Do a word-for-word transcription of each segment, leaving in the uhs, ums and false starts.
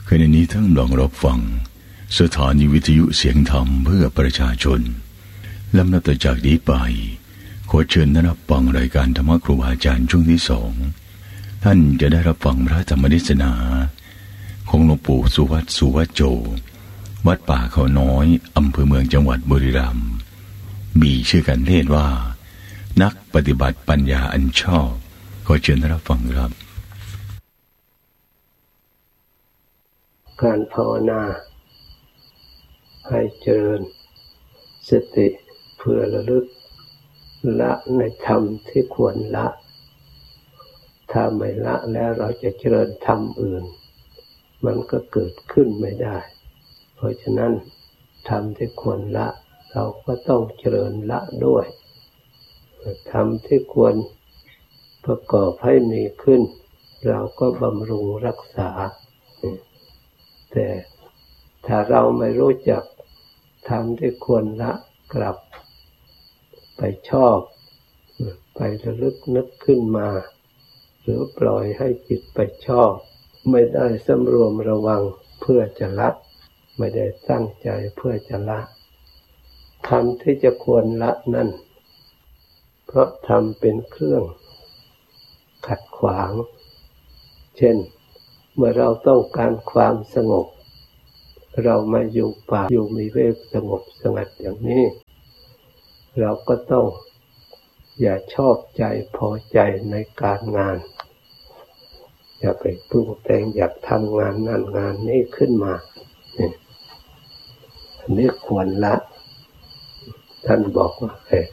ขณะนี้ท่านกำลังรับฟังสถานีวิทยุเสียงธรรมเพื่อประชาชนลำดับต่อจากนี้ไปขอเชิญท่านรับฟังรายการธรรมครูบาอาจารย์ช่วงที่สองท่านจะได้รับฟังพระธรรมเทศนาของหลวงปู่สุวัตสุวัจโจวัดป่าเขาน้อยอำเภอเมืองจังหวัดบุรีรัมย์มีชื่อการเทศว่านักปฏิบัติปัญญาอันชอบขอเชิญท่านรับฟังครับการภาวนาให้เจริญสติเพื่อระลึกละในธรรมที่ควรละถ้าไม่ละแล้วเราจะเจริญธรรมอื่นมันก็เกิดขึ้นไม่ได้เพราะฉะนั้นธรรมที่ควรละเราก็ต้องเจริญละด้วยธรรมที่ควรประกอบให้มีขึ้นเราก็บำรุงรักษาแต่ถ้าเราไม่รู้จักธรรมที่ควรละกลับไปชอบไประลึกนึกขึ้นมาหรือปล่อยให้จิตไปชอบไม่ได้สำรวมระวังเพื่อจะละไม่ได้ตั้งใจเพื่อจะละธรรมที่จะควรละนั่นเพราะธรรมเป็นเครื่องขัดขวางเช่นเมื่อเราต้องการความสงบเรามาอยู่ป่าอยู่มีเวกสงบสงัดอย่างนี้เราก็ต้องอย่าชอบใจพอใจในการงานอย่าไปปรุงแต่งอยากทำงานนั่นงานนี้ขึ้นมาอันนี้ควรละท่านบอกว่าเฮ้ย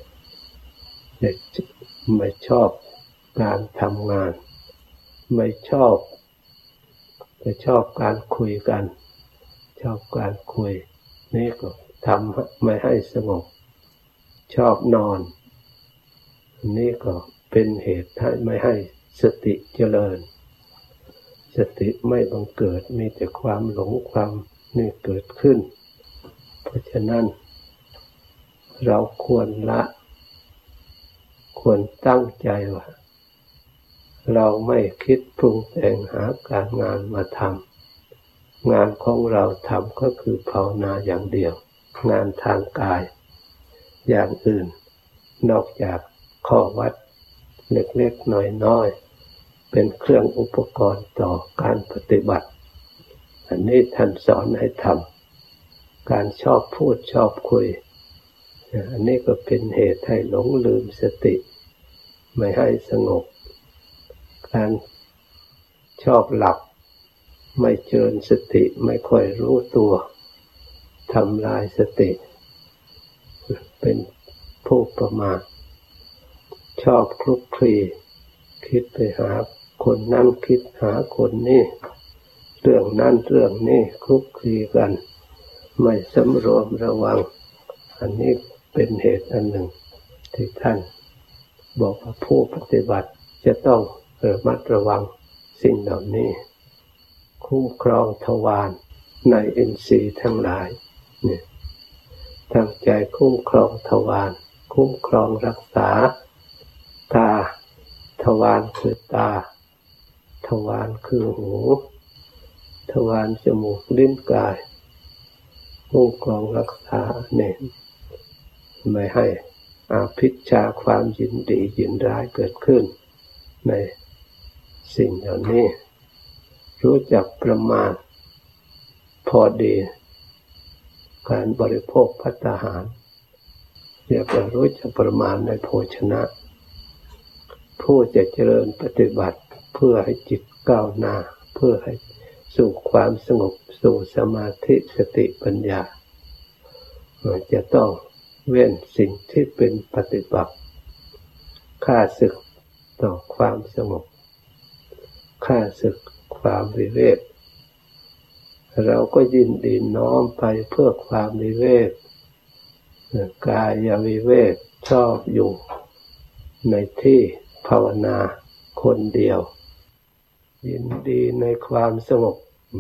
ไม่ชอบการทำงานไม่ชอบไม่ชอบการคุยกันชอบการคุยนี่ก็ทำไม่ให้สงบชอบนอนนี่ก็เป็นเหตุให้ไม่ให้สติเจริญสติไม่บังเกิดมีแต่ความหลงความนี่เกิดขึ้นเพราะฉะนั้นเราควรละควรตั้งใจว่าเราไม่คิดปรุงแต่งหาการงานมาทำงานของเราทำก็คือภาวนาอย่างเดียวงานทางกายอย่างอื่นนอกจากข้อวัดเล็กๆน้อยๆเป็นเครื่องอุปกรณ์ต่อการปฏิบัติอันนี้ท่านสอนให้ทำการชอบพูดชอบคุยอันนี้ก็เป็นเหตุให้หลงลืมสติไม่ให้สงบการชอบหลับไม่เจริญสติไม่ค่อยรู้ตัวทำลายสติเป็นผู้ประมาทชอบคลุกคลีคิดไปหาคนนั้นคิดหาคนนี้เรื่องนั้นเรื่องนี้คลุกคลีกันไม่สำรวมระวังอันนี้เป็นเหตุอันหนึ่งที่ท่านบอกว่าผู้ปฏิบัติจะต้องระมัดระวังสิ่งเหล่านี้คุ้มครองทวารในอินทรีย์ทั้งหลายเนี่ยตั้งใจคุ้มครองทวารคุ้มครองรักษาตาทวารคือตาทวารคือหูทวารจมูกลิ้นกายคุ้มครองรักษาเนี่ยไม่ให้อภิชฌาความยินดียินร้ายเกิดขึ้นในสิ่งเหล่านี้รู้จักประมาณพอดีการบริโภคภัตตาหารเรียกว่ารู้จักประมาณในโภชนะผู้จะเจริญปฏิบัติเพื่อให้จิตก้าวหน้าเพื่อให้สู่ความสงบสู่สมาธิสติปัญญาจะต้องเว้นสิ่งที่เป็นปฏิปักษ์ฆ่าศึกต่อความสงบฆ่าศึกความวิเวกเราก็ยินดีน้อมไปเพื่อความวิเวกกายวิเวกชอบอยู่ในที่ภาวนาคนเดียวยินดีในความสงบ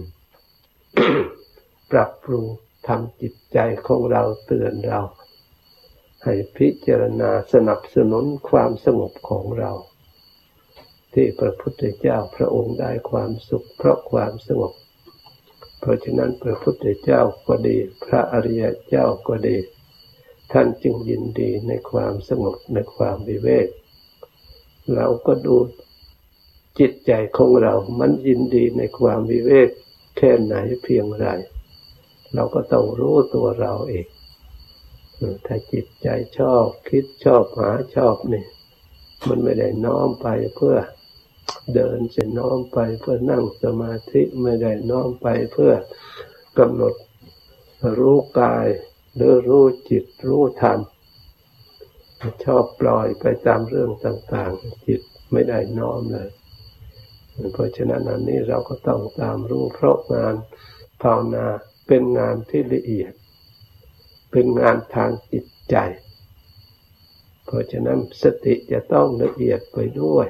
ปรับปรุงทำจิตใจของเราเตือนเราให้พิจารณาสนับสนุนความสงบของเราที่พระพุทธเจ้าพระองค์ได้ความสุขเพราะความสงบเพราะฉะนั้นพระพุทธเจ้าก็ดีพระอริยเจ้าก็ดีท่านจึงยินดีในความสงบในความวิเวกเราก็ดูจิตใจของเรามันยินดีในความวิเวกแค่ไหนเพียงไรเราก็ต้องรู้ตัวเราเองถ้าจิตใจชอบคิดชอบหาชอบนี่มันไม่ได้น้อมไปเพื่อเดินจะน้อมไปเพื่อนั่งสมาธิไม่ได้น้อมไปเพื่อกำหนดรู้กายหรือรู้จิตรู้ธรรมชอบปล่อยไปตามเรื่องต่างๆจิตไม่ได้น้อมเลยเพราะฉะนั้นอันนี้เราก็ต้องตามรู้เพราะงานภาวนาเป็นงานที่ละเอียดเป็นงานทางจิตใจเพราะฉะนั้นสติจะต้องละเอียดไปด้วย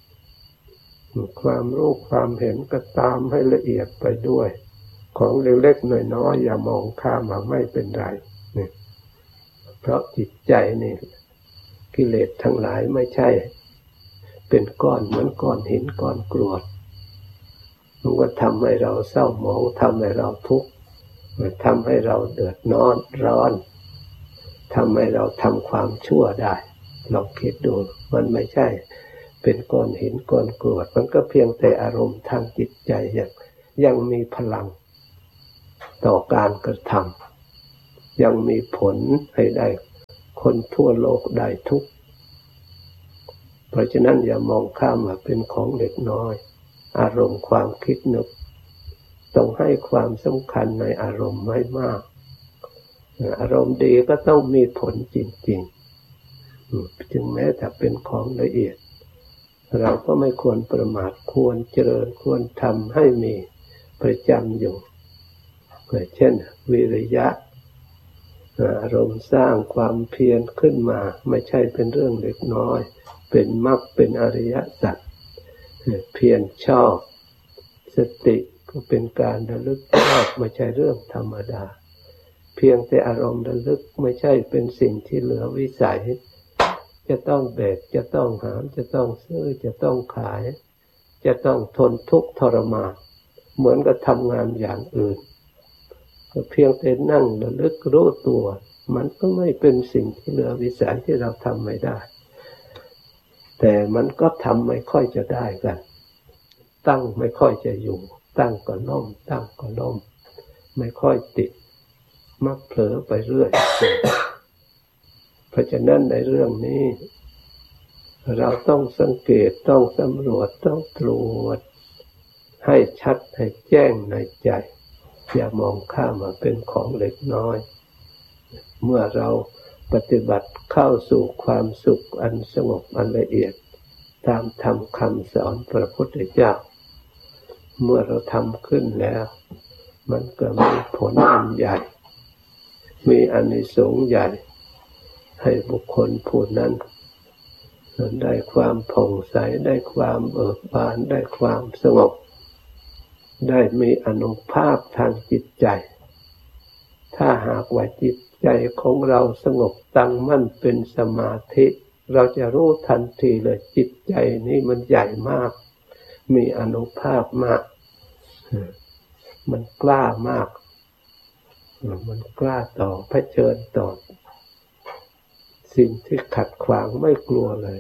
ความรู้ความเห็นก็ตามให้ละเอียดไปด้วยของเล็กๆน้อยๆอย่ามองข้ามมาไม่เป็นไรนี่เพราะจิตใจนี่กิเลสทั้งหลายไม่ใช่เป็นก้อนเหมือนก้อนหินก้อนกรวดมันก็ทำให้เราเศร้าหมองทำให้เราทุกข์ทำให้เราเดือดร้อนร้อนทำให้เราทำความชั่วได้ลองคิดดูมันไม่ใช่เป็นก้อนหินก้อนกรวดมันก็เพียงแต่อารมณ์ทางจิตใจยังยังมีพลังต่อการกระทำยังมีผลให้ได้คนทั่วโลกได้ทุกข์เพราะฉะนั้นอย่ามองข้ามว่าเป็นของเล็กน้อยอารมณ์ความคิดนึกต้องให้ความสำคัญในอารมณ์ไม่มากอารมณ์ดีก็ต้องมีผลจริงๆจึงแม้แต่เป็นของละเอียดเราก็ไม่ควรประมาทควรเจริญควรทำให้มีประจำอยู่เช่นวิริยะอารมณ์สร้างความเพียรขึ้นมาไม่ใช่เป็นเรื่องเล็กน้อยเป็นมรรคเป็นอริยสัจเพียรชอบสติก็เป็นการระลึกชอบไม่ใช่เรื่องธรรมดาเพียงแต่อารมณ์ระลึกไม่ใช่เป็นสิ่งที่เหลือวิสัยจะต้องแบกจะต้องหามจะต้องซื้อจะต้องขายจะต้องทนทุกข์ทรมานเหมือนกับทำงานอย่างอื่นก็เพียงแต่นั่งระลึกรู้ตัวมันก็ไม่เป็นสิ่งที่เหลือวิสัยที่เราทำไม่ได้แต่มันก็ทำไม่ค่อยจะได้กันตั้งไม่ค่อยจะอยู่ตั้งก็ล้มตั้งก็ล้มไม่ค่อยติดมักเผลอไปเรื่อยเพราะฉะนั้นในเรื่องนี้เราต้องสังเกตต้องสำรวจต้องตรวจให้ชัดให้แจ้งในใจอย่ามองข้ามมาเป็นของเล็กน้อยเมื่อเราปฏิบัติเข้าสู่ความสุขอันสงบอันละเอียดตามธรรมคำสอนพระพุทธเจ้าเมื่อเราทำขึ้นแล้วมันก็มีผลอันใหญ่มีอานิสงส์ใหญ่ให้บุคคลผู้นั้นได้ความผ่องใสได้ความเบิกบานได้ความสงบได้มีอานุภาพทางจิตใจถ้าหากว่าจิตใจของเราสงบตั้งมั่นเป็นสมาธิเราจะรู้ทันทีเลยจิตใจนี้มันใหญ่มากมีอานุภาพมากมันกล้ามากมันกล้าต่อเผชิญต่อสิ่งที่ขัดขวางไม่กลัวเลย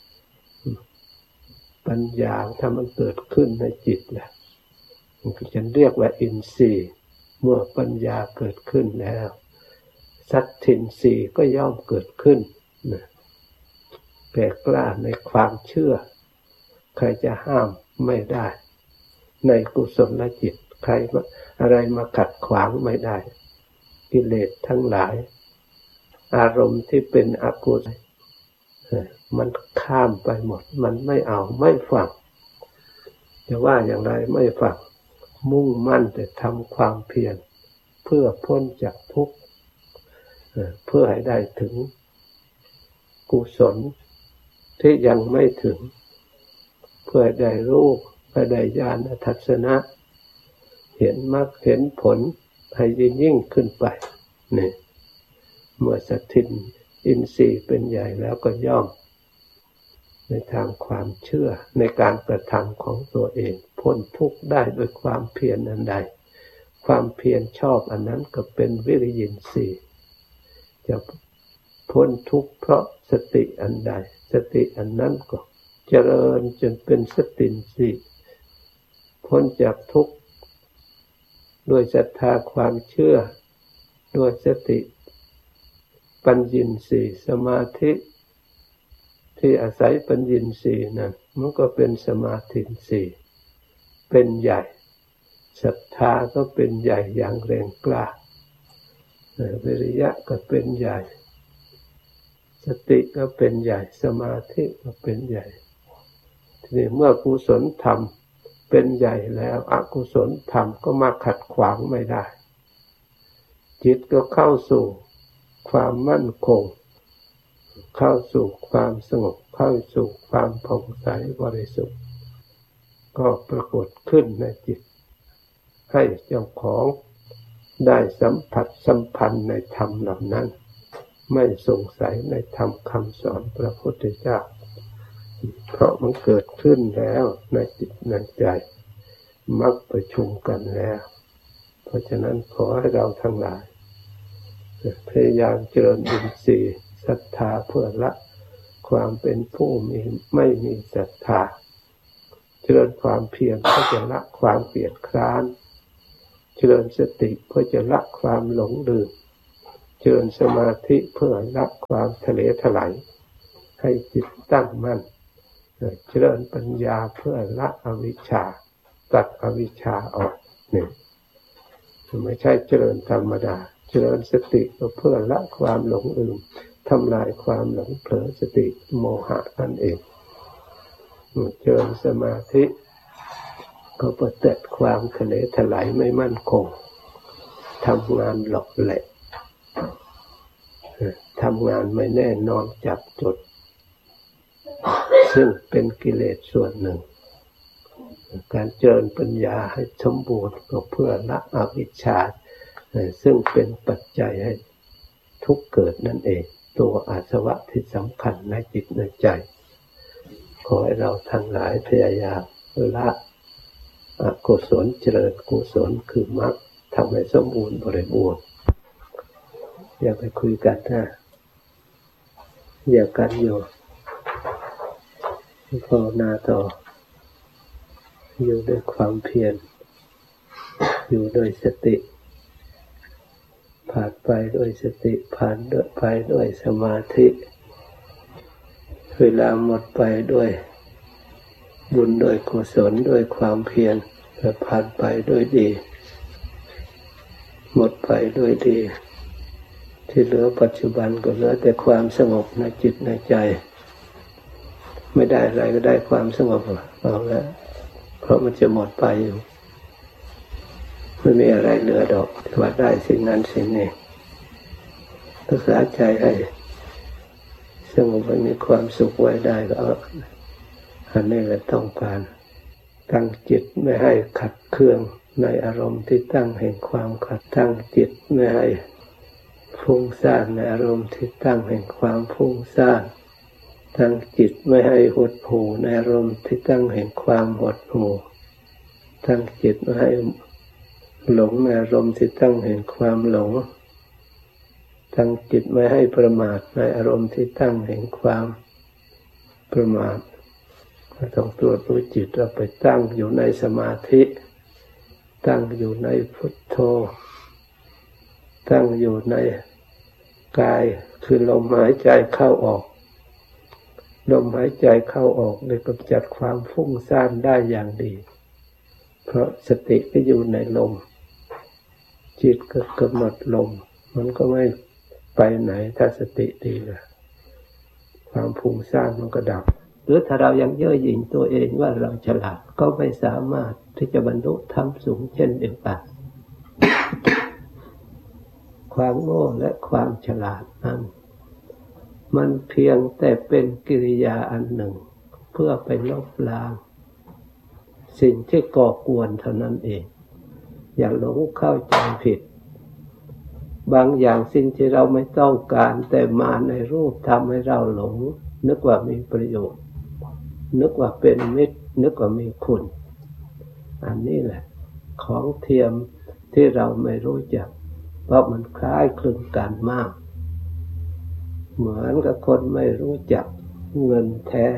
ปัญญาถ้ามันเกิดขึ้นในจิตแหละฉันเรียกว่าอินทรีย์เมื่อปัญญาเกิดขึ้นแล้วสัตถินทรีย์ก็ย่อมเกิดขึ้นแก่กล้าในความเชื่อใครจะห้ามไม่ได้ในกุศลจิตใครอะไรมาขัดขวางไม่ได้กิเลสทั้งหลายอารมณ์ที่เป็นอกุศลมันข้ามไปหมดมันไม่เอาไม่ฟังจะว่าอย่างไรไม่ฟังมุ่งมั่นแต่ทำความเพียรเพื่อพ้นจากทุกข์เพื่อให้ได้ถึงกุศลที่ยังไม่ถึงเพื่อได้รู้เพื่อได้ญาณทัศนะเห็นมรรคเห็นผลให้ยิ่งขึ้นไปนี่เมื่อสัตถินอินทรีย์เป็นใหญ่แล้วก็ย่อมในทางความเชื่อในการกระทำของตัวเองพ้นทุกข์ได้ด้วยความเพียรอันใดความเพียรชอบอันนั้นก็เป็นวิริยินทรีย์จะพ้นทุกข์เพราะสติอันใดสติอันนั้นก็เจริญจนเป็นสตินทรีย์พ้นจากทุกข์ด้วยศรัทธาความเชื่อด้วยสติปัญญินทรีย์สมาธิที่อาศัยปัญญินทรีย์นั้นมันก็เป็นสมาธินทรีย์เป็นใหญ่ศรัทธาก็เป็นใหญ่อย่างแรงกล้าวิริยะก็เป็นใหญ่สติก็เป็นใหญ่สมาธิก็เป็นใหญ่ทีนี้เมื่อกุศลธรรมเป็นใหญ่แล้วอกุศลธรรมก็มาขัดขวางไม่ได้จิตก็เข้าสู่ความมั่นคงเข้าสู่ความสงบเข้าสู่ความผ่องใสบริสุทธิ์ก็ปรากฏขึ้นในจิตให้เจ้าของได้สัมผัสสัมพันธ์ในธรรมเหล่านั้นไม่สงสัยในธรรมคำสอนพระพุทธเจ้าเพราะมันเกิดขึ้นแล้วในจิตในใจมักประชุมกันแล้วเพราะฉะนั้นขอให้เราทั้งหลายพยายามเจริญอินทรีย์ศรัทธาเพื่อละความเป็นผู้มีไม่มีศรัทธาเจริญความเพียรเพื่อจะละความเกลียดคร้านเจริญสติเพื่อจะละความหลงลืมเจริญสมาธิเพื่อละความทะเลถลายให้จิตตั้งมั่นเจริญปัญญาเพื่อละอวิชชาตัดอวิชชาออกนี่ไม่ใช่เจริญธรรมดาเจริญสติก็เพื่อละความหลงลืมทำลายความหลงเผลอสติโมหะนั่นเองเจริญสมาธิก็เพื่อตัดความทะเลถลายไม่มั่นคงทำงานหลอกแหละทำงานไม่แน่นอนจับจุดซึ่งเป็นกิเลสส่วนหนึ่งการเจริญปัญญาให้สมบูรณ์ก็เพื่อละอวิชชาซึ่งเป็นปัจจัยให้ทุกข์เกิดนั่นเองตัวอาสวะที่สำคัญในจิตในใจขอให้เราทั้งหลายพยายามละอกุศลเจริญกุศลคือมรรคทำให้สมบูรณ์บริบูรณ์อย่าไปคุยกันนะอย่ากันอยู่ภาวนาต่ออยู่ด้วยความเพียรอยู่ด้วยสติผ่านไปด้วยสติผ่านด้วยไปด้วยสมาธิเวลาหมดไปด้วยบุญด้วยกุศลด้วยความเพียรและผ่านไปด้วยดีหมดไปด้วยดีที่เหลือปัจจุบันก็เหลือแต่ความสงบในจิตในใจไม่ได้อะไรก็ได้ความสงบเอาแล้วเพราะมันจะหมดไปอยู่ไม่มีอะไรเหลือดอกว่าได้สิ่งนั้นสิ่งนี้รักษาใจให้สงบให้มีความสุขไว้ได้ก็เอาอันนี้แหละต้องการตั้งจิตไม่ให้ขัดเคืองในอารมณ์ที่ตั้งแห่งความขัดตั้งจิตไม่ให้ฟุ้งซ่านในอารมณ์ที่ตั้งแห่งความฟุ้งซ่านตั้งจิตไม่ให้หดหู่ในอารมณ์ที่ตั้งแห่งความหดหู่ตั้งจิตไม่ให้หลงในอารมณ์ที่ตั้งแห่งความหลงตั้งจิตไม่ให้ประมาทในอารมณ์ที่ตั้งแห่งความประมาทต้องตรวจรู้จิตเราไปตั้งอยู่ในสมาธิตั้งอยู่ในพุทโธตั้งอยู่ในกายคือลมหายใจเข้าออกลมหายใจเข้าออกเลยกำจัดความฟุ้งซ่านได้อย่างดีเพราะสติก็อยู่ในลมจิตก็กำหนดลมมันก็ไม่ไปไหนถ้าสติดีนะความฟุ้งซ่านมันก็ดับหรือถ้าเรายังเย่อหยิ่งตัวเองว่าเราฉลาดก็ไม่สามารถที่จะบรรลุธรรมสูงเช่นเดียวกัน ความโง่และความฉลาดนั้นมันเพียงแต่เป็นกิริยาอันหนึ่งเพื่อไปลบล้างสิ่งที่ก่อกวนเท่านั้นเองอย่าหลงเข้าใจผิดบางอย่างสิ่งที่เราไม่ต้องการแต่มาในรูปทำให้เราหลงนึกว่ามีประโยชน์นึกว่าเป็นมิตรนึกว่ามีคุณอันนี้แหละของเทียมที่เราไม่รู้จักเพราะมันคล้ายคลึงกันมากเหมือนกับคนไม่รู้จักเงินแท้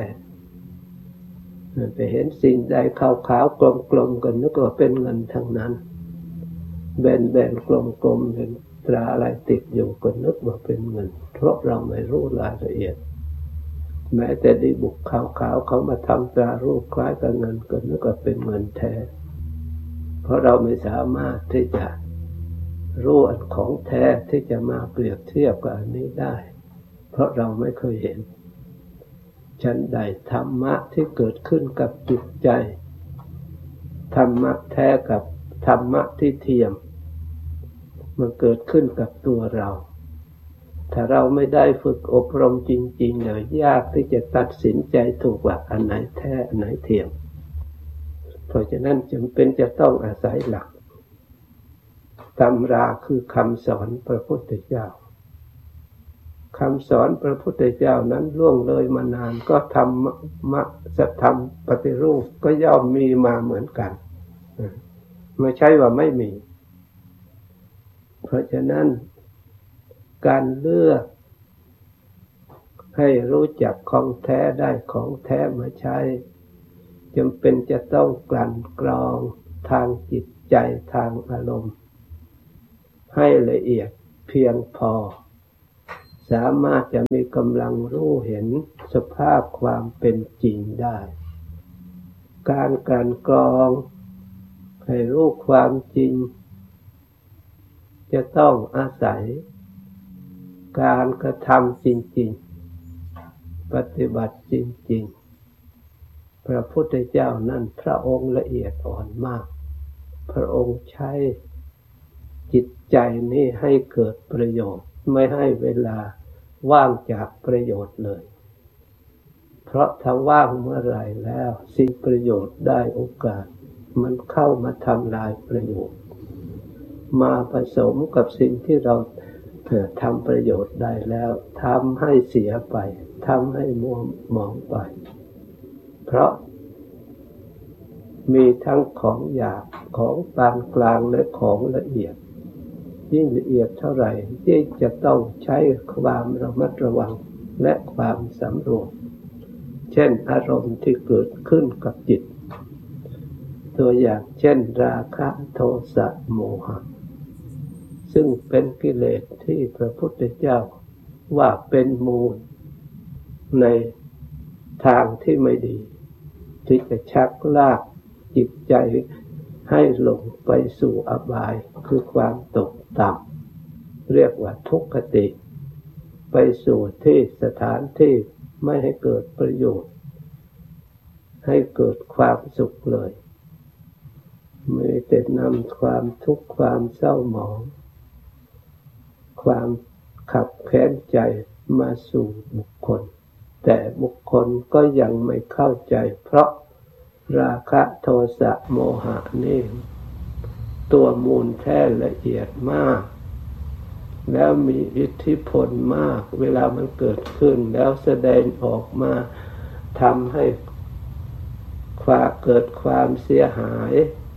ไปเห็นสิ่งใดขาวๆกลมๆกันนึกว่าเป็นเงินทั้งนั้นแบนๆกลมๆเห็นตราอะไรติดอยู่ก็นึกว่าเป็นเงินเพราะเราไม่รู้รายละเอียดแม้แต่ดีบุกขาวๆเขามาทำตรารูปคล้ายกับเงินก็นึกว่าเป็นเงินแท้เพราะเราไม่สามารถที่จะรู้อันของแท้ที่จะมาเปรียบเทียบกับอันนี้ได้เพราะเราไม่เคยเห็นฉันใดธรรมะที่เกิดขึ้นกับจิตใจธรรมะแท้กับธรรมะที่เทียมมันเกิดขึ้นกับตัวเราถ้าเราไม่ได้ฝึกอบรมจริงๆเนี่ยยากที่จะตัดสินใจถูกว่าอันไหนแท้อันไหนเทียมเพราะฉะนั้นจำเป็นจะต้องอาศัยหลักตำราคือคำสอนพระพุทธเจ้าคำสอนพระพุทธเจ้านั้นล่วงเลยมานานก็ธรรมะสัทธรรมปฏิรูปก็ย่อมมีมาเหมือนกันไม่ใช่ว่าไม่มีเพราะฉะนั้นการเลือกให้รู้จักของแท้ได้ของแท้มาใช้จำเป็นจะต้องกลั่นกรองทางจิตใจทางอารมณ์ให้ละเอียดเพียงพอสามารถจะมีกำลังรู้เห็นสภาพความเป็นจริงได้การกลั่นกรองให้รู้ความจริงจะต้องอาศัยการกระทำจริงๆปฏิบัติจริงๆพระพุทธเจ้านั้นพระองค์ละเอียดอ่อนมากพระองค์ใช้จิตใจนี้ให้เกิดประโยชน์ไม่ให้เวลาว่างจากประโยชน์เลยเพราะถ้าว่างเมื่อไหร่แล้วสิ่งประโยชน์ได้โอกาสมันเข้ามาทำลายประโยชน์มาผสมกับสิ่งที่เราทำประโยชน์ได้แล้วทำให้เสียไปทำให้มัวหมองไปเพราะมีทั้งของหยาบของปานกลางและของละเอียดยิ่งละเอียดเท่าไหร่ยิ่งจะต้องใช้ความระมัดระวังและความสำรวมเช่นอารมณ์ที่เกิดขึ้นกับจิตตัวอย่างเช่นราคะโทสะโมหะซึ่งเป็นกิเลสที่พระพุทธเจ้าว่าเป็นมูลในทางที่ไม่ดีที่จะชักลากจิตใจให้ลงไปสู่อบายคือความตกต่ำเรียกว่าทุกขติไปสู่ที่สถานที่ไม่ให้เกิดประโยชน์ให้เกิดความสุขเลยมีแต่นำความทุกข์ความเศร้าหมองความขับแค้นใจมาสู่บุคคลแต่บุคคลก็ยังไม่เข้าใจเพราะราคะโทสะโมหะนี่ตัวมูลแท้ละเอียดมากแล้วมีอิทธิพลมากเวลามันเกิดขึ้นแล้วแสดงออกมาทำให้ความเกิดความเสียหาย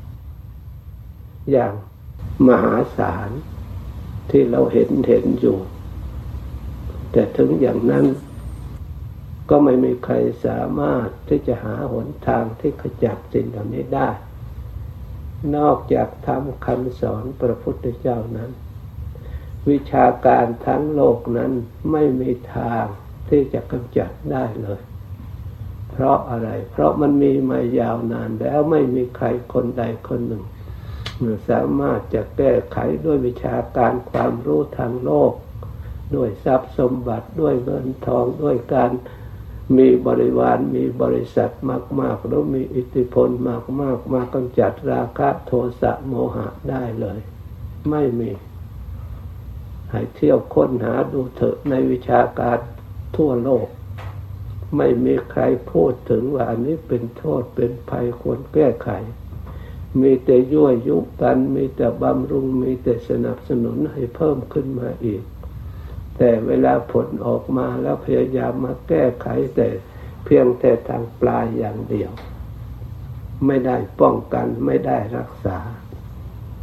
อย่างมหาศาลที่เราเห็นเห็นอยู่แต่ถึงอย่างนั้นก็ไม่มีใครสามารถที่จะหาหนทางที่ขจัดสิ่งเหล่านี้ได้นอกจากทำคำสอนพระพุทธเจ้านั้นวิชาการทั้งโลกนั้นไม่มีทางที่จะกำจัดได้เลยเพราะอะไรเพราะมันมีมายาวนานแล้วไม่มีใครคนใดคนหนึ่งสามารถจะแก้ไขด้วยวิชาการความรู้ทางโลกด้วยทรัพย์สมบัติด้วยเงินทองด้วยการมีบริวารมีบริษัทมากๆแล้วมีอิทธิพลมากๆมากำจัดราคะโทสะโมหะได้เลยไม่มีให้เที่ยวค้นหาดูเถอะในวิชาการทั่วโลกไม่มีใครพูดถึงว่าอันนี้เป็นโทษเป็นภัยควรแก้ไขมีแต่ยั่วยุกันมีแต่บำรุงมีแต่สนับสนุนให้เพิ่มขึ้นมาอีกแต่เวลาผลออกมาแล้วพยายามมาแก้ไขแต่เพียงแต่ทางปลายอย่างเดียวไม่ได้ป้องกันไม่ได้รักษา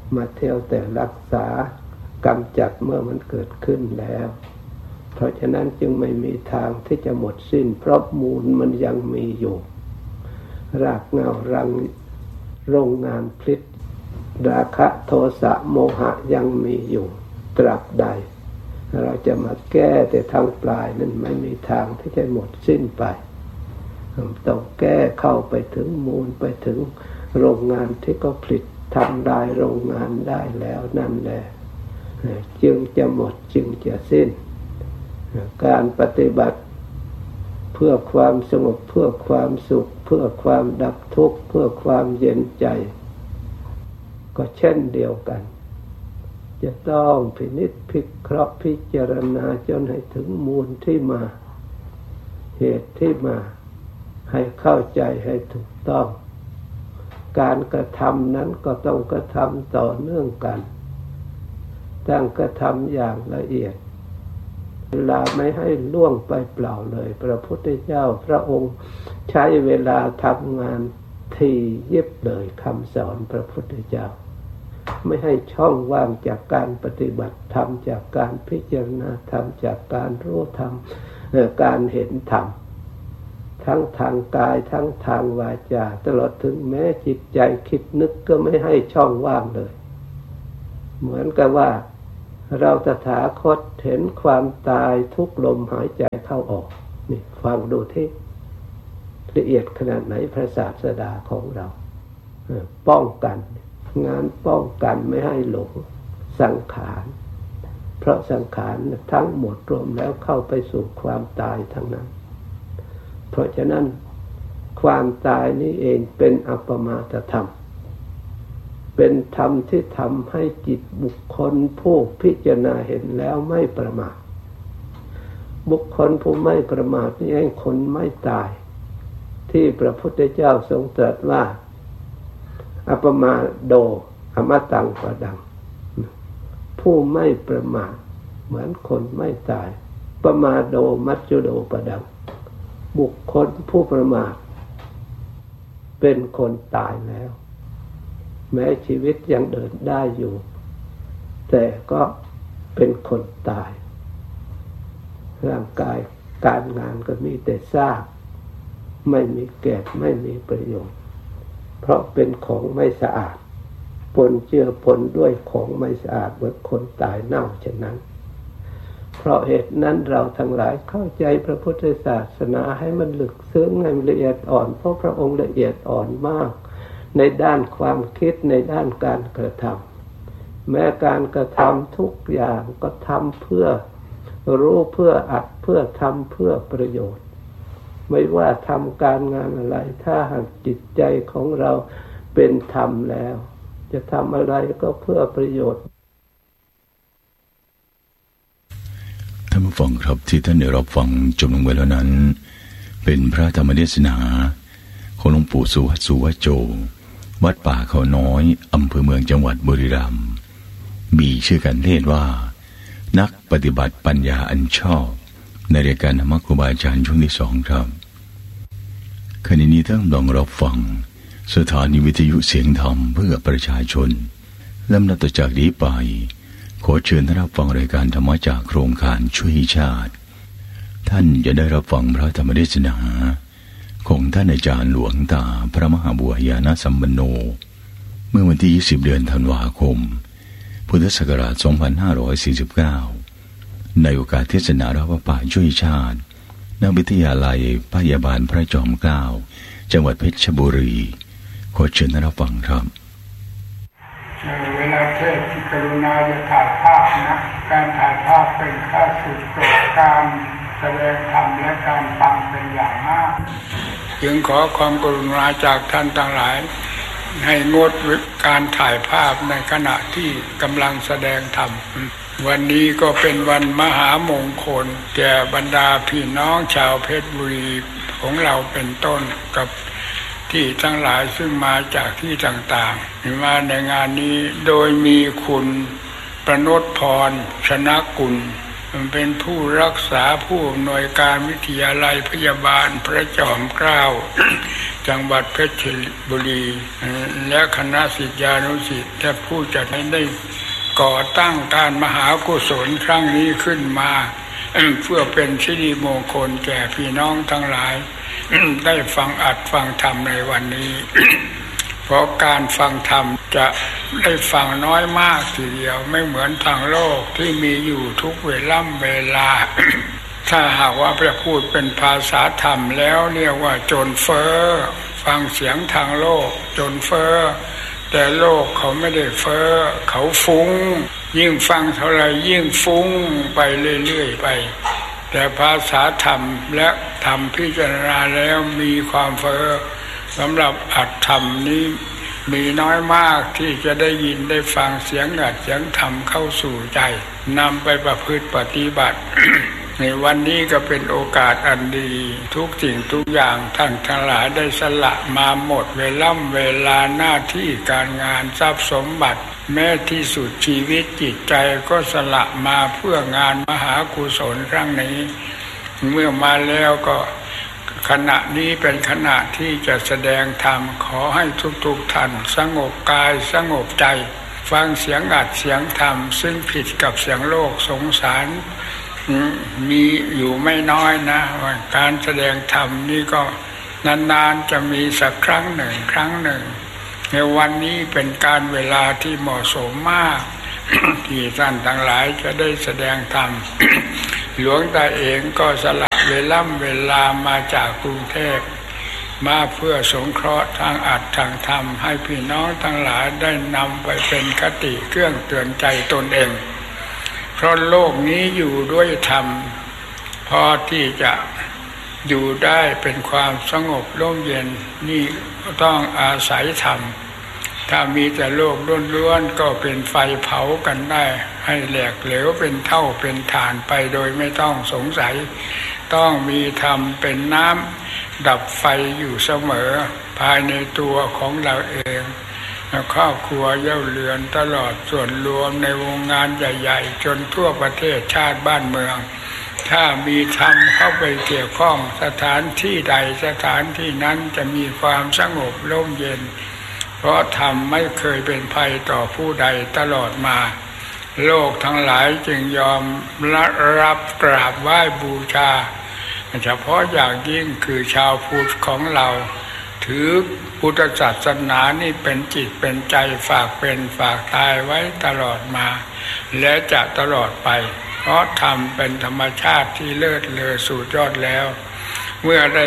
มาเที่ยวแต่รักษากำจัดเมื่อมันเกิดขึ้นแล้วเพราะฉะนั้นจึงไม่มีทางที่จะหมดสิ้นเพราะมูลมันยังมีอยู่รากเหง้ารังโรงงานผลิตราคะโทสะโมหะยังมีอยู่ตราบใดเราจะมาแก้แต่ทางปลายนั้นไม่มีทางที่จะหมดสิ้นไปต้องแก้เข้าไปถึงมูลไปถึงโรงงานที่ก็ผลิตทำได้โรงงานได้แล้วนั่นแหละจึงจะหมดจึงจะสิ้นการปฏิบัติเพื่อความสงบเพื่อความสุขเพื่อความดับทุกข์เพื่อความเย็นใจก็เช่นเดียวกันจะต้องพินิจพิเคราะห์พิจารณาจนให้ถึงมูลที่มาเหตุที่มาให้เข้าใจให้ถูกต้องการกระทำนั้นก็ต้องกระทำต่อเนื่องกันตั้งกระทำอย่างละเอียดเวลาไม่ให้ล่วงไปเปล่าเลยพระพุทธเจ้าพระองค์ใช้เวลาทำงานถี่ยิบเลยคำสอนพระพุทธเจ้าไม่ให้ช่องว่างจากการปฏิบัติธรรมจากการพิจารณาธรรมจากการรู้ธรรมการเห็นธรรมทั้งทางกายทั้งทางวาจาตลอดถึงแม้จิตใจคิดนึกก็ไม่ให้ช่องว่างเลยเหมือนกับว่าเราตถาคตเห็นความตายทุกลมหายใจเข้าออกนี่ฟังดูที่ละเอียดขนาดไหนพระศาสดาของเราป้องกันงานป้องกันไม่ให้หลงสังขารเพราะสังขารทั้งหมดรวมแล้วเข้าไปสู่ความตายทั้งนั้นเพราะฉะนั้นความตายนี้เองเป็นอัปปมาตธรรมเป็นธรรมที่ทำให้จิตบุคคลผู้พิจารณาเห็นแล้วไม่ประมาทบุคคลผู้ไม่ประมาทนี่เองคนไม่ตายที่พระพุทธเจ้าทรงตรัสว่าอัปปมาโดอมตังปะดังผู้ไม่ประมาทเหมือนคนไม่ตายปมาโดมัจจุโดปะดังบุคคลผู้ประมาทเป็นคนตายแล้วแม้ชีวิตยังเดินได้อยู่แต่ก็เป็นคนตายร่างกายการงานก็มีแต่ซากไม่มีแก่ไม่มีประโยชน์เพราะเป็นของไม่สะอาดปนเจือปนด้วยของไม่สะอาดเหมือนคนตายเน่าเช่นนั้นเพราะเหตุนั้นเราทั้งหลายเข้าใจพระพุทธศาสนาให้มันลึกซึ้งให้มันละเอียดอ่อนเพราะพระองค์ละเอียดอ่อนมากในด้านความคิดในด้านการกระทำแม้การกระทำทุกอย่างก็ทำเพื่อรู้เพื่ออัดเพื่อทำเพื่อประโยชน์ไม่ว่าทำการงานอะไรถ้าหากจิตใจของเราเป็นธรรมแล้วจะทำอะไรก็เพื่อประโยชน์ท่านผู้ฟังครับที่ท่านได้รับฟังจบลงไปแล้วนั้นเป็นพระธรรมเทศนาของหลวงปู่สุวัตสุวัจโจวัดป่าเขาน้อยอำเภอเมืองจังหวัดบุรีรัมย์มีชื่อการเทศว่านักปฏิบัติปัญญาอันชอบในรายการธรรมครูบาอาจารย์ช่วงที่สองครับขณะนี้ท่านลองรับฟังสถานีวิทยุเสียงธรรมเพื่อประชาชนลำดับต่อจากนี้ไปขอเชิญท่านรับฟังรายการธรรมจากโครงการช่วยชาติท่านจะได้รับฟังพระธรรมเทศนาของท่านอาจารย์หลวงตาพระมหาบัวยานสัมปันโนเมื่อวันที่ยี่สิบเดือนธันวาคมพุทธศักราชสองพันห้าร้อยสี่สิบเก้าในโอกาสเทศนาพระป่าช่วยชาติณวิทยาลัยพยาบาลพระจอมเกล้าจังหวัดเพชรบุรีขอเชิญท่านรับฟังครับเวลาเทศที่กรุณาจะถ่ายภาพนะการถ่ายภาพเป็นค่าสุดต่อการแสดงธรรมและการฟังเป็นอย่างมากจึงขอความกรุณาจากท่านทั้งหลายให้งดการถ่ายภาพในขณะที่กำลังแสดงธรรมวันนี้ก็เป็นวันมหามงคลแก่บรรดาพี่น้องชาวเพชรบุรีของเราเป็นต้นกับที่ทั้งหลายซึ่งมาจากที่ต่างๆมาในงานนี้โดยมีคุณประนตพรชนะกุลเป็นผู้รักษาผู้อำนวยการวิทยาลัยพยาบาลพระจอมเกล้า จังหวัดเพชรบุรีและคณะศิษยานุศิษย์และผู้จัดได้ก่อตั้งการมหากุศลครั้งนี้ขึ้นมาเพื่อเป็นสิริมงคลแก่พี่น้องทั้งหลายได้ฟังอัดฟังธรรมในวันนี้ เพราะการฟังธรรมจะได้ฟังน้อยมากทีเดียวไม่เหมือนทางโลกที่มีอยู่ทุกเวล่ำเวลา ถ้าหากว่าจะพูดเป็นภาษาธรรมแล้วเรียกว่าจนเฟ้อฟังเสียงทางโลกจนเฟ้อแต่โลกเขาไม่ได้เฟ้อเขาฟุ้งยิ่งฟังเท่าไรยิ่งฟุ้งไปเรื่อยๆไปแต่ภาษาธรรมและธรรมพิจารณาแล้วมีความเฟ้อสำหรับอัตธรรมนี้มีน้อยมากที่จะได้ยินได้ฟังเสียงอัดเสียงธรรมเข้าสู่ใจนำไปประพฤติปฏิบัติ ในวันนี้ก็เป็นโอกาสอันดีทุกสิ่งทุกอย่างท่านทั้งหลายได้สละมาหมดเวลาเวลาหน้าที่การงานทรัพย์สมบัติแม้ที่สุดชีวิตจิตใจก็สละมาเพื่องานมหากุศลครั้งนี้เมื่อมาแล้วก็ขณะนี้เป็นขณะที่จะแสดงธรรมขอให้ทุกๆท่านสงบกายสงบใจฟังเสียงอัดเสียงธรรมซึ่งผิดกับเสียงโลกสงสารมีอยู่ไม่น้อยนะการแสดงธรรมนี่ก็นานๆจะมีสักครั้งหนึ่งครั้งหนึ่งในวันนี้เป็นการเวลาที่เหมาะสมมาก ที่ท่านทั้งหลายจะได้แสดงธรรม หลวงตาเองก็สละเวลาเวลามาจากกรุงเทพมาเพื่อสงเคราะห์ทางอัดทางธรรมให้พี่น้องทั้งหลายได้นำไปเป็นคติเครื่องเตือนใจตนเองเพราะโลกนี้อยู่ด้วยธรรมพอที่จะอยู่ได้เป็นความสงบร่มเย็นนี่ต้องอาศัยธรรมถ้ามีแต่โลกล้วนๆก็เป็นไฟเผากันได้ให้แหลกเหลวเป็นเท่าเป็นถ่านไปโดยไม่ต้องสงสัยต้องมีธรรมเป็นน้ำดับไฟอยู่เสมอภายในตัวของเราเองครอบครัวเย่าเรือนตลอดส่วนรวมในวงงานใหญ่ๆจนทั่วประเทศชาติบ้านเมืองถ้ามีธรรมเข้าไปเกี่ยวข้องสถานที่ใดสถานที่นั้นจะมีความสงบร่มเย็นเพราะธรรมไม่เคยเป็นภัยต่อผู้ใดตลอดมาโลกทั้งหลายจึงยอมรับกราบไหว้บูชาเฉพาะอย่างยิ่งคือชาวพุทธของเราถือพุทธศาสนานี่เป็นจิตเป็นใจฝากเป็นฝากตายไว้ตลอดมาและจะตลอดไปเพราะธรรมเป็นธรรมชาติที่เลิศเลอสุดยอดแล้วเมื่อได้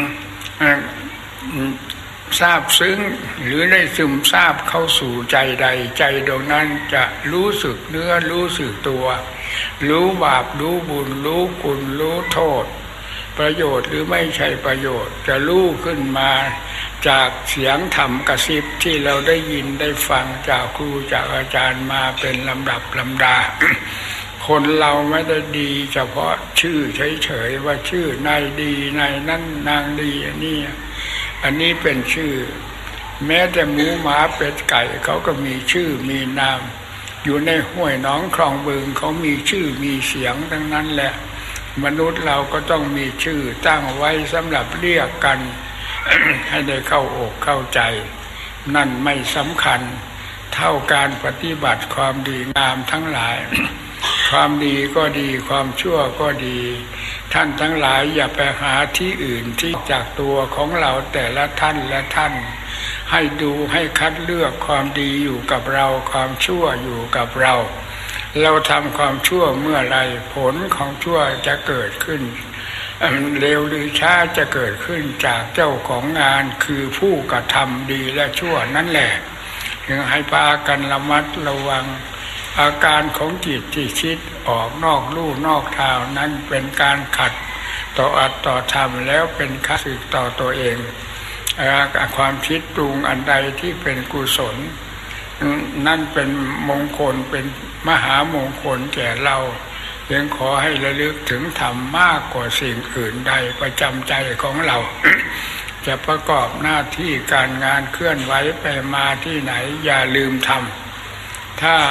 ทราบซึ้งหรือได้ซึมซาบเข้าสู่ใจใดใจดวงนั้นจะรู้สึกเนื้อรู้สึกตัวรู้บาปรู้บุญรู้คุณรู้โทษประโยชน์หรือไม่ใช่ประโยชน์จะรู้ขึ้นมาจากเสียงธรรมกระซิบที่เราได้ยินได้ฟังจากครูจากอาจารย์มาเป็นลำดับลำดา คนเราไม่ได้ดีเฉพาะชื่อเฉยๆว่าชื่อนายดีนายนั่นนางดีอันนี้อันนี้เป็นชื่อแม้แต่หมูหมาเป็ดไก่เขาก็มีชื่อมีนามอยู่ในห้วยหนองคลองบึงเขามีชื่อมีเสียงทั้งนั้นแหละมนุษย์เราก็ต้องมีชื่อตั้งไว้สำหรับเรียกกัน ให้ได้เข้าอกเข้าใจนั่นไม่สำคัญเท่าการปฏิบัติความดีงามทั้งหลาย ความดีก็ดีความชั่วก็ดีท่านทั้งหลายอย่าไปหาที่อื่นที่จากตัวของเราแต่ละท่านและท่านให้ดูให้คัดเลือกความดีอยู่กับเราความชั่วอยู่กับเราเราทำความชั่วเมื่อไรผลของชั่วจะเกิดขึ้นเร็วหรือช้าจะเกิดขึ้นจากเจ้าของงานคือผู้กระทำดีและชั่วนั่นแหละจึงให้พากันระมัดระวังอาการของจิตที่คิดออกนอกลู่นอกทางนั้นเป็นการขัดต่ออัตต่อธรรมแล้วเป็นข้าศึกต่อตัวเองความคิดปรุงอันใดที่เป็นกุศลนั่นเป็นมงคลเป็นมหามงคลแก่เรายังขอให้ระลึกถึงธรรมมากกว่าสิ่งอื่นใดประจำใจของเรา จะประกอบหน้าที่การงานเคลื่อนไหวไปมาที่ไหนอย่าลืมธรรมถ้า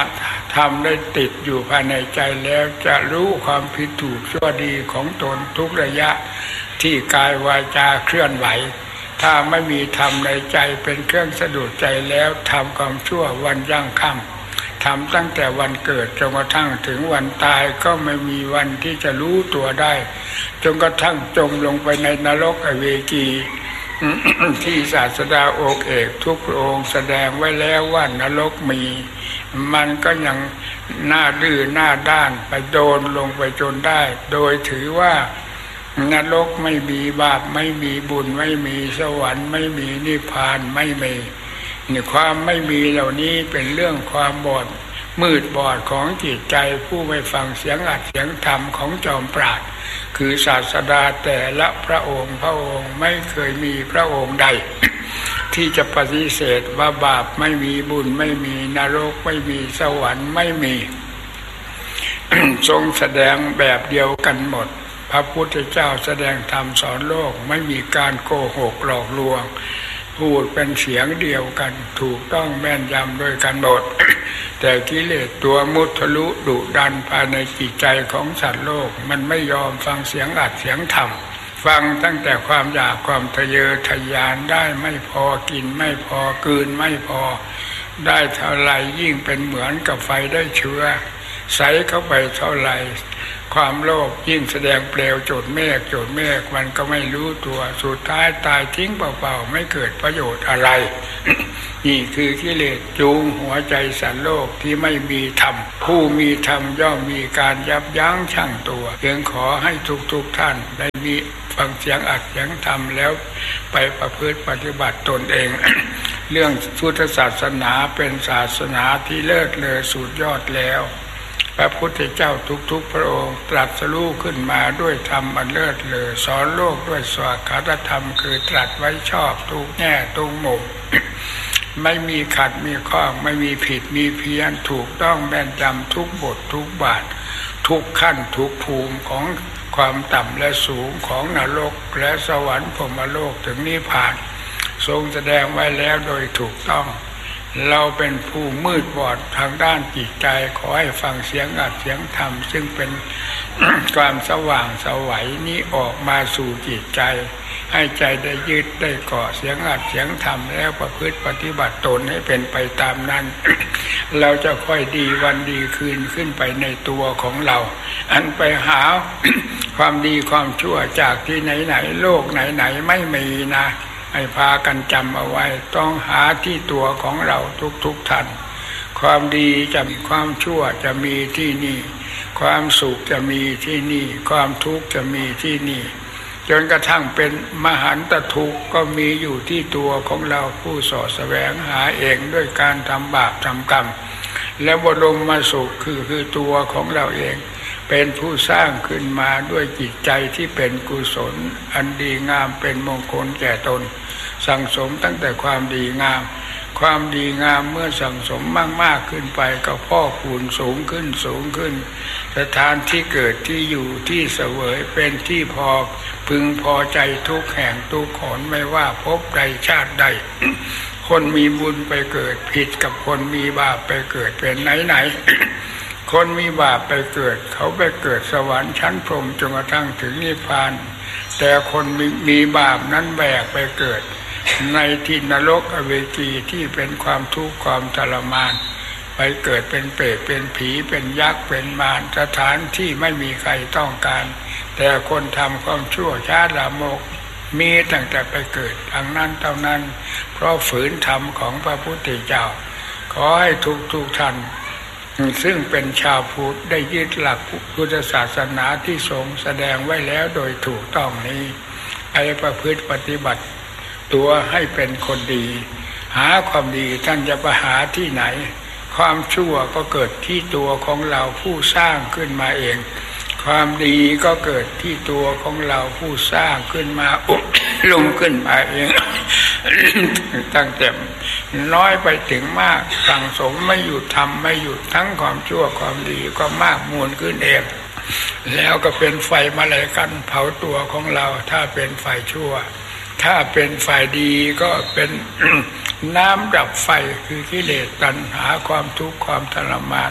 ทำได้ติดอยู่ภายในใจแล้วจะรู้ความผิดถูกชั่วดีของตนทุกระยะที่กายวาจาเคลื่อนไหวถ้าไม่มีธรรมในใจเป็นเครื่องสะดุดใจแล้วทำความชั่ววันยั่งค่ำทำตั้งแต่วันเกิดจนกระทั่งถึงวันตายก็ไม่มีวันที่จะรู้ตัวได้จนกระทั่งจมลงไปในนรกอเวจี ที่ศาสดาองค์เอกทุกพระองค์แสดงไว้แล้วว่านรกมีมันก็ยังหน้าดื้อหน้าด้านไปโดนลงไปจนได้โดยถือว่านรกไม่มีบาปไม่มีบุญไม่มีสวรรค์ไม่มีนิพพานไม่มีนี่ความไม่มีเหล่านี้เป็นเรื่องความบอดมืดบอดของจิตใจผู้ไม่ฟังเสียงอัดเสียงธรรมของจอมปราชญ์คือศาสดาแต่ละพระองค์พระองค์ไม่เคยมีพระองค์ใด ที่จะปฏิเสธว่าบาปไม่มีบุญไม่มีนรกไม่มีสวรรค์ไม่มี ทรงแสดงแบบเดียวกันหมดพระพุทธเจ้าแสดงธรรมสอนโลกไม่มีการโกหกหลอกลวงพูดเป็นเสียงเดียวกันถูกต้องแม่นยำด้วยกันหมด แต่กิเลสตัวมุทะลุดุดันภายในจิตใจของสัตว์โลกมันไม่ยอมฟังเสียงอัดเสียงธรรมฟังตั้งแต่ความอยากความทะเยอทะยานได้ไม่พอกินไม่พอกลืนไม่พอได้เท่าไรยิ่งเป็นเหมือนกับไฟได้เชื้อใส่เข้าไปเท่าไรความโลภยิ่งแสดงเปลวโจดเมฆโจดเมฆมันก็ไม่รู้ตัวสุดท้ายตายทิ้งเปล่าๆไม่เกิดประโยชน์อะไร นี่คือกิเลสจูงหัวใจสัตว์โลกที่ไม่มีธรรมผู้มีธรรมย่อมมีการยับยั้งชั่งตัวเพียงขอให้ทุกๆท่านได้มีฟังเสียงอัดเสียงธรรมแล้วไปประพฤติปฏิบัติตนเอง เรื่องพุทธศาสนาเป็นศาสนาที่เลิศเลอสุดยอดแล้วพระพุทธเจ้าทุกๆพระองค์ตรัสรู้ขึ้นมาด้วยธรรมอันเลิศเลอสอนโลกด้วยสวากขาธรรมคือตรัสไว้ชอบทุกแง่ทุกมุม ไม่มีขัดมีข้องไม่มีผิดมีเพี้ยนถูกต้องแม่นยำทุกบททุกบาททุกขั้นทุกภูมิของความต่ำและสูงของนรกและสวรรค์พรหมโลกถึงนิพพานทรงแสดงไว้แล้วโดยถูกต้องเราเป็นผู้มืดบอดทางด้านจิตใจขอให้ฟังเสียงอัดเสียงธรรมซึ่งเป็น ความสว่างไสวนี้ออกมาสู่จิตใจให้ใจได้ยึดได้เกาะเสียงอัดเสียงธรรมแล้วประพฤติปฏิบัติตนให้เป็นไปตามนั้น เราจะค่อยดีวันดีคืนขึ้นไปในตัวของเราอันไปหา ความดีความชั่วจากที่ไหนๆโลกไหนๆไม่มีนะให้พากันจำเอาไว้ต้องหาที่ตัวของเราทุกๆท่านความดีจะมีความชั่วจะมีที่นี่ความสุขจะมีที่นี่ความทุกข์จะมีที่นี่จนกระทั่งเป็นมหันตทุกข์ก็มีอยู่ที่ตัวของเราผู้สอดแสวงหาเองด้วยการทำบาปทำกรรมและบรมสุขคือคือตัวของเราเองเป็นผู้สร้างขึ้นมาด้วยจิตใจที่เป็นกุศลอันดีงามเป็นมงคลแก่ตนสั่งสมตั้งแต่ความดีงามความดีงามเมื่อสั่งสมมากๆขึ้นไปก็พอกพูนสูงขึ้นสูงขึ้นสถานที่เกิดที่อยู่ที่เสวยเป็นที่พอพึงพอใจทุกแห่งทุกหนไม่ว่าภพใดชาติใด คนมีบุญไปเกิดผิดกับคนมีบาปไปเกิดเป็นไหนๆ คนมีบาปไปเกิดเขาไปเกิดสวรรค์ชั้นพรหมจนกระทั่งถึงนิพพานแต่คนมีมีบาปนั้นแบกไปเกิดในที่นรกอเวจีที่เป็นความทุกข์ความทรมานไปเกิดเป็นเปรตเป็นผีเป็นยักษ์เป็นมารสถานที่ไม่มีใครต้องการแต่คนทำความชั่วช้าละโมกมีตั้งแต่ไปเกิดทางนั้นเท่านั้นเพราะฝืนธรรมของพระพุทธเจ้าขอให้ทุกทุกท่านซึ่งเป็นชาวพุทธได้ยึดหลักพุทธศาสนาที่ทรงแสดงไว้แล้วโดยถูกต้องนี้ไปประพฤติปฏิบัติตัวให้เป็นคนดีหาความดีท่านจะไปหาที่ไหนความชั่วก็เกิดที่ตัวของเราผู้สร้างขึ้นมาเองความดีก็เกิดที่ตัวของเราผู้สร้างขึ้นมาอุดลงขึ้นมาเอง ตั้งแต่น้อยไปถึงมากสั่งสมไม่หยุดทำไม่หยุดทั้งความชั่วความดีก็มากมูลขึ้นเองแล้วก็เป็นไฟมาเลยกันเผาตัวของเราถ้าเป็นไฟชั่วถ้าเป็นฝ่ายดีก็เป็น น้ำดับไฟคือกิเลสตัณหาความทุกข์ความทรมาน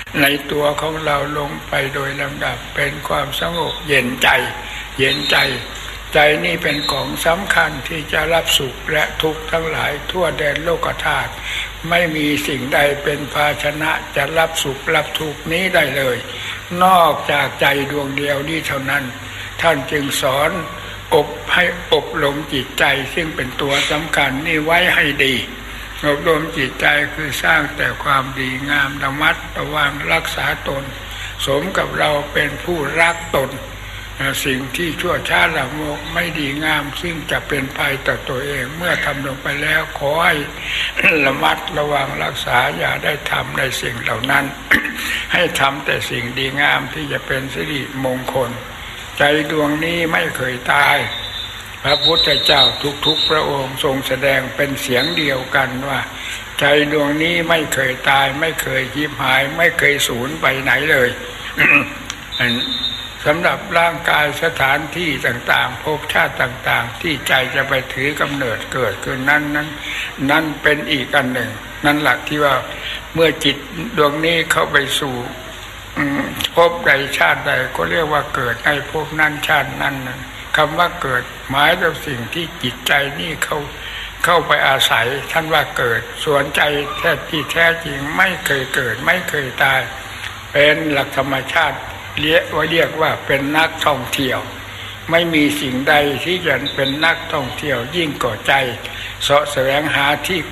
ในตัวของเราลงไปโดยลำดับเป็นความสงบเย็นใจเย็นใจใจนี่เป็นของสำคัญที่จะรับสุขและทุกข์ทั้งหลายทั่วแดนโลกธาตุไม่มีสิ่งใดเป็นภาชนะจะรับสุขรับทุกข์นี้ได้เลยนอกจากใจดวงเดียวนี้เท่านั้นท่านจึงสอนอบให้อบรมจิตใจซึ่งเป็นตัวสำคัญนี่ไว้ให้ดีอบรมจิตใจคือสร้างแต่ความดีงามระมัดระวังรักษาตนสมกับเราเป็นผู้รักตนสิ่งที่ชั่วช้าละโมบไม่ดีงามซึ่งจะเป็นภัยต่อตัวเองเมื่อทำลงไปแล้วขอให้ระมัดระวังรักษาอย่าได้ทำในสิ่งเหล่านั้น ให้ทำแต่สิ่งดีงามที่จะเป็นสิริมงคลใจดวงนี้ไม่เคยตายพระพุทธเจ้าทุกๆพระองค์ทรงแสดงเป็นเสียงเดียวกันว่าใจดวงนี้ไม่เคยตายไม่เคยยิบหายไม่เคยสูญไปไหนเลย สำหรับร่างกายสถานที่ต่างๆภพชาติต่างๆที่ใจจะไปถือกำเนิดเกิดขึ้นนั้นนั้นนั่นเป็นอีกอันหนึ่งนั่นหลักที่ว่าเมื่อจิตดวงนี้เข้าไปสู่ภพใดชาติใดก็เรียกว่าเกิดในภพนั้นชาตินั้นคำว่าเกิดหมายถึงสิ่งที่จิตใจนี่เข้าเข้าไปอาศัยท่านว่าเกิดส่วนใจแท้ที่แท้จริงไม่เคยเกิดไม่เคยตายเป็นหลักธรรมชาติเรียกว่าเรียกว่าเป็นนักท่องเที่ยวไม่มีสิ่งใดที่จะเป็นนักท่องเที่ยวยิ่งกว่าใจเสาะแสวงหาที่